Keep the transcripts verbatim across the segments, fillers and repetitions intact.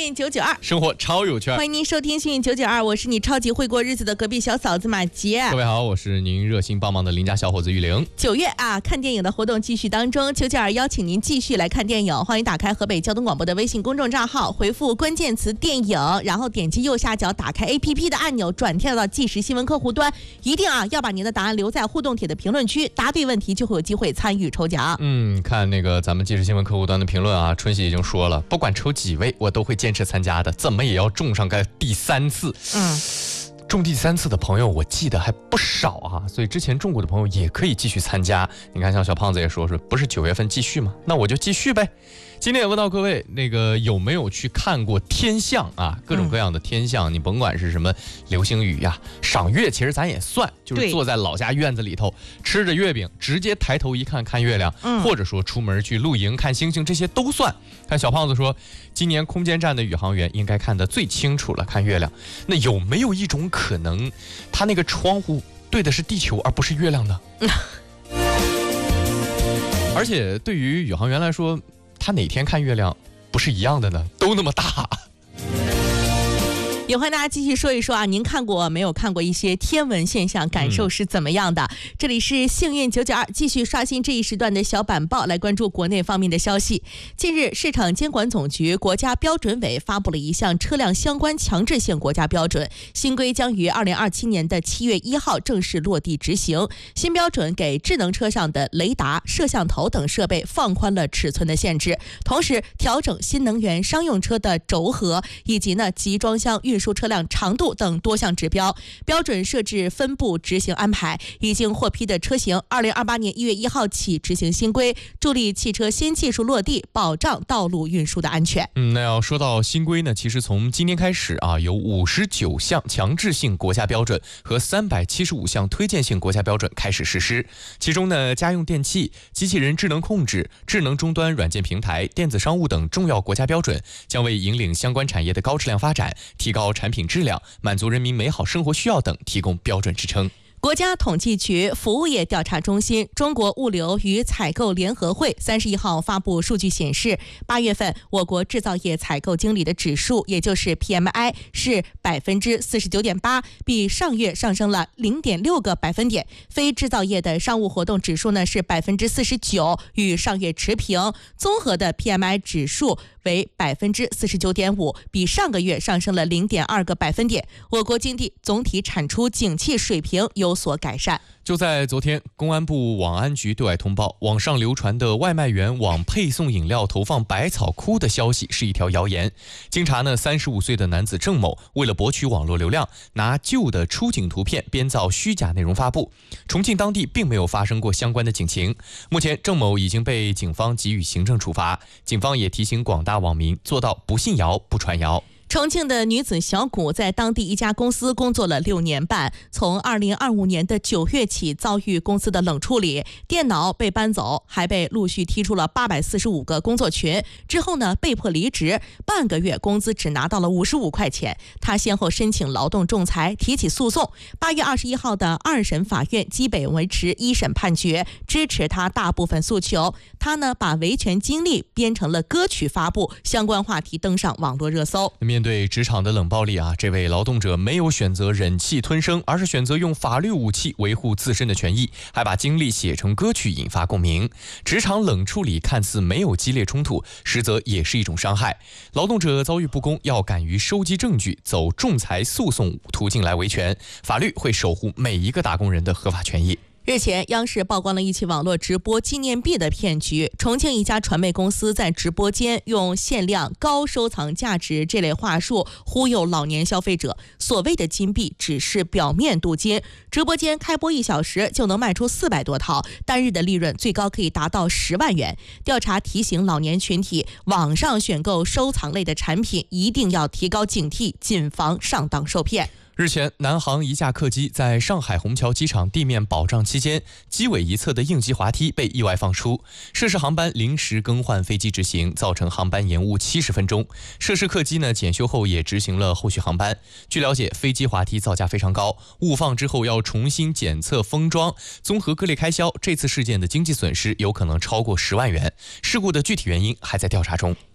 运九九二， 生活超有趣。 欢迎您收听幸运九九二，我是你超级会过日子的隔壁小嫂子马杰。 各位好，我是您热心帮忙的邻家小伙子玉玲。 九月啊，看电影的活动继续当中，九九二邀请您继续来看电影。欢迎打开河北交通广播的微信公众账号，回复关键词电影，然后点击右下角打开 A P P 的按钮，转贴到即时新闻客户端。一定啊要把您的答案留在互动帖的评论区，答对问题就会有机会参与抽奖。 嗯，看那个咱们即时新闻客户端的评论啊，春喜已经说了，不管抽几位，我都会坚持参加的，怎么也要中上个第三次。嗯。中第三次的朋友我记得还不少啊，所以之前中过的朋友也可以继续参加。你看像小胖子也说，是不是九月份继续吗？那我就继续呗。今天也问到各位，那个有没有去看过天象啊？各种各样的天象，嗯、你甭管是什么流星雨呀、赏月，其实咱也算，就是坐在老家院子里头吃着月饼，直接抬头一看看月亮，嗯、或者说出门去露营看星星，这些都算。看小胖子说，今年空间站的宇航员应该看得最清楚了，看月亮。那有没有一种可能，他那个窗户对的是地球而不是月亮呢？而且对于宇航员来说，他哪天看月亮不是一样的呢？都那么大。 也欢迎大家继续说一说啊，您看过没有看过一些天文现象，感受是怎么样的？嗯、这里是幸运九九二，继续刷新这一时段的小板报，来关注国内方面的消息。近日，市场监管总局国家标准委发布了一项车辆相关强制性国家标准，新规将于二零二七年的七月一号正式落地执行。新标准给智能车上的雷达、摄像头等设备放宽了尺寸的限制，同时调整新能源商用车的轴荷以及呢集装箱运输车辆长度等多项指标，标准设置分步执行安排。已经获批的车型，二零二八年一月一号起执行新规，助力汽车新技术落地，保障道路运输的安全。 嗯，那要说到新规呢，其实从今天开始啊，有五十九项强制性国家标准和三百七十五项推荐性国家标准开始实施。其中呢，家用电器、机器人智能控制、智能终端软件平台、电子商务等重要国家标准，将为引领相关产业的高质量发展，提高产品质量，满足人民美好生活需要等提供标准支撑。 国家统计局服务业调查中心、中国物流与采购联合会三十一号发布数据显示，八月份我国制造业采购经理的指数，也就是 P M I 是百分之四十九点八，比上月上升了零点六个百分点。非制造业的商务活动指数呢是百分之四十九，与上月持平。综合的 P M I 指数为百分之四十九点五，比上个月上升了零点二个百分点。我国经济总体产出景气水平有所改善。 就在昨天，公安部网安局对外通报，网上流传的外卖员往配送饮料投放百草枯的消息是一条谣言。经查呢，三十五岁的男子郑某为了博取网络流量，拿旧的出警图片编造虚假内容发布。重庆当地并没有发生过相关的警情。目前，郑某已经被警方给予行政处罚。警方也提醒广大网民做到不信谣、不传谣。 重庆的女子小谷在当地一家公司工作了六年半，从二零二五年的九月起遭遇公司的冷处理，电脑被搬走，还被陆续踢出了八百四十五个工作群。之后呢，被迫离职，半个月工资只拿到了五十五块钱。他先后申请劳动仲裁，提起诉讼。八月二十一号的二审法院基本维持一审判决，支持他大部分诉求。他呢，把维权经历编成了歌曲发布，相关话题登上网络热搜。 面对职场的冷暴力啊，这位劳动者没有选择忍气吞声，而是选择用法律武器维护自身的权益，还把经历写成歌曲引发共鸣。职场冷处理看似没有激烈冲突，实则也是一种伤害。劳动者遭遇不公，要敢于收集证据，走仲裁诉讼途径来维权，法律会守护每一个打工人的合法权益。 日前，央视曝光了一起网络直播纪念币的骗局。重庆一家传媒公司在直播间用限量、高收藏价值这类话术忽悠老年消费者，所谓的金币只是表面镀金。直播间开播一小时就能卖出四百多套，单日的利润最高可以达到十万元。调查提醒老年群体，网上选购收藏类的产品一定要提高警惕，谨防上当受骗。 日前，南航一架客机在上海虹桥机场地面保障期间，机尾一侧的应急滑梯被意外放出，涉事航班临时更换飞机执行，造成航班延误七十分钟。涉事客机呢检修后也执行了后续航班。据了解，飞机滑梯造价非常高，误放之后要重新检测封装，综合各类开销，这次事件的经济损失有可能超过十万元。事故的具体原因还在调查中。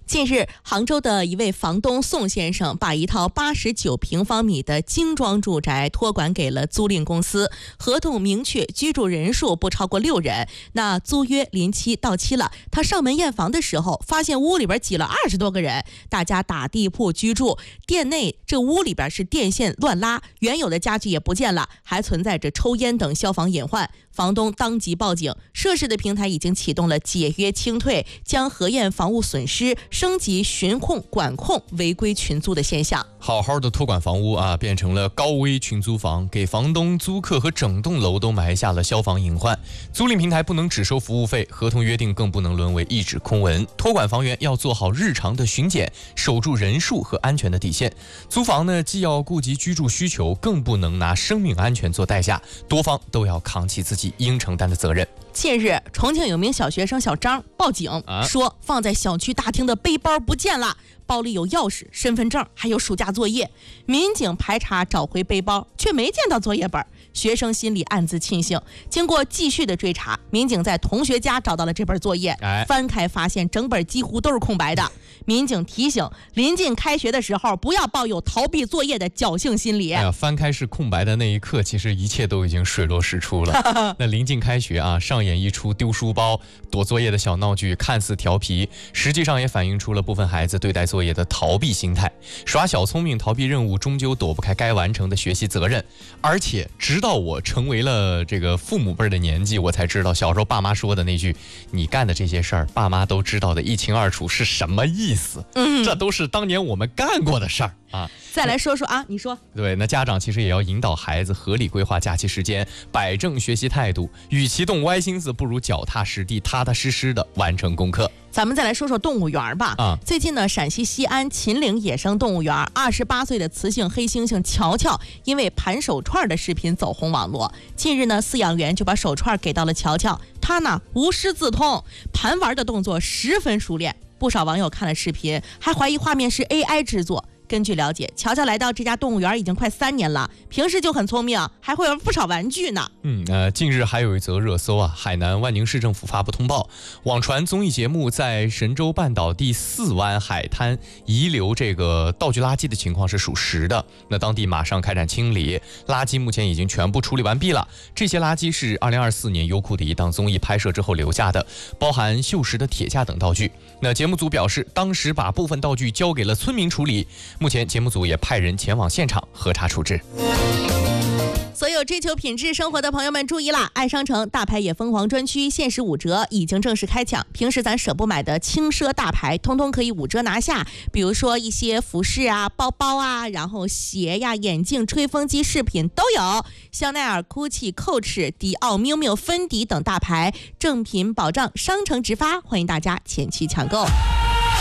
近日，杭州的一位房东宋先生把一套八十九平方米的精装住宅托管给了租赁公司，合同明确居住人数不超过六人。那租约临期到期了，他上门验房的时候，发现屋里边挤了二十多个人，大家打地铺居住。店内这屋里边是电线乱拉，原有的家具也不见了，还存在着抽烟等消防隐患。房东当即报警，涉事的平台已经启动了解约清退，将核验房屋损失升级巡控管控违规群租的现象。 好好的托管房屋啊，变成了高危群租房，给房东、租客和整栋楼都埋下了消防隐患。租赁平台不能只收服务费，合同约定更不能沦为一纸空文。托管房源要做好日常的巡检，守住人数和安全的底线。租房呢，既要顾及居住需求，更不能拿生命安全做代价，多方都要扛起自己应承担的责任。 近日，重庆有名小学生小张报警、啊、说放在小区大厅的背包不见了，包里有钥匙、身份证还有暑假作业。民警排查找回背包，却没见到作业本，学生心里暗自庆幸。经过继续的追查，民警在同学家找到了这本作业、哎、翻开发现整本几乎都是空白的。民警提醒，临近开学的时候不要抱有逃避作业的侥幸心理。 哎呀，翻开是空白的那一刻，其实一切都已经水落石出了。那临近开学啊，上演一出丢书包、躲作业的小闹剧，看似调皮，实际上也反映出了部分孩子对待作业的逃避心态，耍小聪明逃避任务，终究躲不开该完成的学习责任。而且直到我成为了这个父母辈的年纪，我才知道小时候爸妈说的那句你干的这些事儿爸妈都知道的一清二楚是什么意思。嗯，这都是当年我们干过的事儿啊。 再来说说啊，你说对，那家长其实也要引导孩子合理规划假期时间，摆正学习态度，与其动歪心思，不如脚踏实地、踏踏实实的完成功课。 咱们再来说说动物园吧。啊，最近呢，陕西西安秦岭野生动物园二十八岁的雌性黑猩猩乔乔，因为盘手串的视频走红网络。近日呢，饲养员就把手串给到了乔乔，他呢无师自通，盘玩的动作十分熟练。不少网友看了视频，还怀疑画面是 A I 制作。根据了解，乔乔来到这家动物园已经快三年了，平时就很聪明，还会玩不少玩具呢。 嗯，呃，近日还有一则热搜啊，海南万宁市政府发布通报，网传综艺节目在神州半岛第四湾海滩遗留这个道具垃圾的情况是属实的。那当地马上开展清理，垃圾目前已经全部处理完毕了。这些垃圾是二零二四年优酷的一档综艺拍摄之后留下的，包含锈蚀的铁架等道具。那节目组表示，当时把部分道具交给了村民处理。目前节目组也派人前往现场核查处置。 所有追求品质生活的朋友们注意啦！爱商城大牌也凤凰专区限时五折已经正式开抢，平时咱舍不买的轻奢大牌通通可以五折拿下。比如说一些服饰啊、包包啊，然后鞋呀、眼镜、吹风机、饰品都有。香奈儿、GUCCI、Coach、迪奥、miu miu、芬迪等大牌正品保障，商城直发，欢迎大家前去抢购。